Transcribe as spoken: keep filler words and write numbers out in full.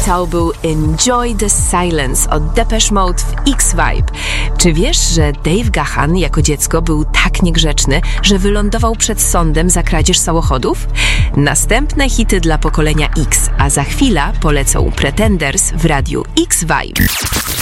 to był Enjoy the Silence od Depeche Mode w X-Vibe. Czy wiesz, że Dave Gahan jako dziecko był tak niegrzeczny, że wylądował przed sądem za kradzież samochodów? Następne hity dla pokolenia X, a za chwilę polecą Pretenders w radiu X-Vibe.